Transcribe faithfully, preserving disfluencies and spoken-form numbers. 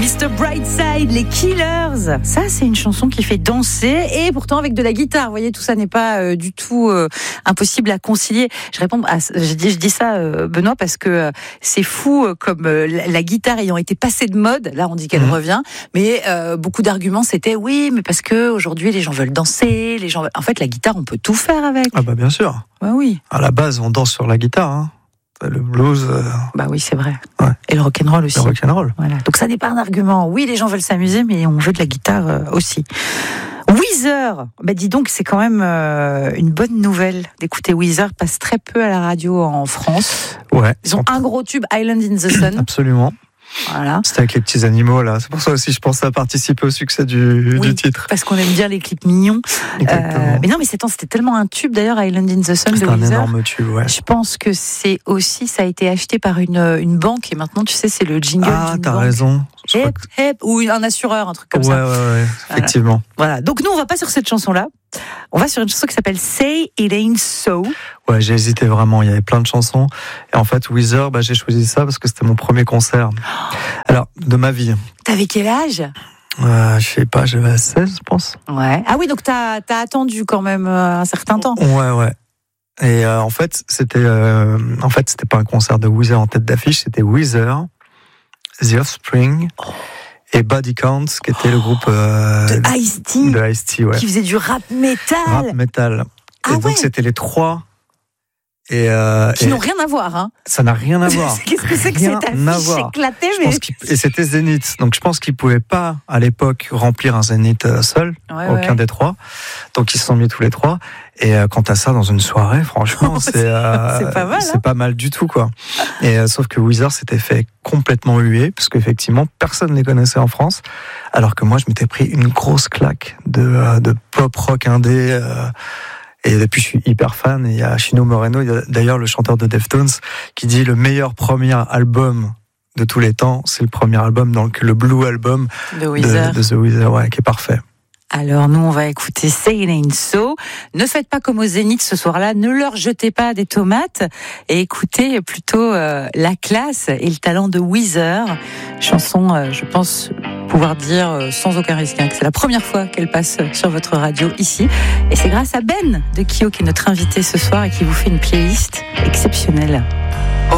mister Brightside, les Killers. Ça, c'est une chanson qui fait danser et pourtant avec de la guitare. Vous voyez, tout ça n'est pas euh, du tout euh, impossible à concilier. Je réponds à, je dis, je dis ça, euh, Benoît, parce que euh, c'est fou euh, comme euh, la, la guitare ayant été passée de mode. Là, on dit qu'elle mmh. revient, mais euh, beaucoup d'arguments c'était oui, mais parce que aujourd'hui les gens veulent danser, les gens. Veulent... En fait, la guitare, on peut tout faire avec. Ah bah bien sûr. Bah oui. À la base, on danse sur la guitare. Hein. Le blues. Euh... Bah oui, c'est vrai. Ouais. Et le rock'n'roll aussi. Le rock'n'roll. Voilà. Donc ça n'est pas un argument. Oui, les gens veulent s'amuser, mais on veut de la guitare euh, aussi. Weezer, bah dis donc, c'est quand même euh, une bonne nouvelle d'écouter Weezer. Passe très peu à la radio en France. Ouais. Ils ont un gros tube, Island in the Sun. Absolument. Voilà. C'était avec les petits animaux là. C'est pour ça aussi je pensais à participer au succès du, oui, du titre. Parce qu'on aime bien les clips mignons. Euh, mais non, mais c'était tellement un tube d'ailleurs, Island in the Sun de Weezer. C'est un énorme tube, ouais. Je pense que c'est aussi, ça a été acheté par une, une banque et maintenant tu sais c'est le jingle ah, d'une t'as banque. raison. Hep, que... hep, ou un assureur, un truc comme ouais, ça. Ouais, ouais, ouais, effectivement. Voilà. voilà. Donc nous on va pas sur cette chanson-là. On va sur une chanson qui s'appelle Say It Ain't So. Ouais, j'ai hésité vraiment. Il y avait plein de chansons. Et en fait, Weezer, bah, j'ai choisi ça parce que c'était mon premier concert. Alors, de ma vie. T'avais quel âge ? euh, Je sais pas, j'avais seize, je pense. Ouais. Ah oui, donc t'as, t'as attendu quand même euh, un certain temps. Ouais, ouais. Et euh, en fait, c'était, euh, en fait, c'était pas un concert de Weezer en tête d'affiche, c'était Weezer, The Offspring. Oh. Et Body Count, qui était le groupe euh, de Ice-T, de Ice-T, ouais. Qui faisait du rap metal. Rap metal. Ah et ouais. donc c'était les trois. Et euh, qui et n'ont rien à voir, hein. Ça n'a rien à voir. Qu'est-ce que c'est que cette affiche éclatée, mais... Et c'était Zénith. Donc je pense qu'ils pouvaient pas à l'époque remplir un Zénith seul, ouais, aucun ouais. des trois. Donc ils se sont mis tous les trois. Et euh, quant à ça, dans une soirée, franchement, c'est euh, c'est pas mal. C'est hein. pas mal du tout, quoi. Et euh, sauf que Weezer s'était fait complètement huer, parce qu'effectivement, personne ne les connaissait en France. Alors que moi, je m'étais pris une grosse claque de, euh, de pop rock indé. Euh, Et depuis, je suis hyper fan. Et il y a Chino Moreno, il y a d'ailleurs le chanteur de Deftones, qui dit le meilleur premier album de tous les temps, c'est le premier album, donc le Blue Album de, Weezer. de, de The Weezer, ouais, qui est parfait. Alors nous, on va écouter Say It Ain't So. Ne faites pas comme au Zénith ce soir-là, ne leur jetez pas des tomates et écoutez plutôt euh, la classe et le talent de Weezer. Chanson, euh, je pense pouvoir dire euh, sans aucun risque hein, que c'est la première fois qu'elle passe sur votre radio ici. Et c'est grâce à Ben de Kyo qui est notre invité ce soir et qui vous fait une playlist exceptionnelle.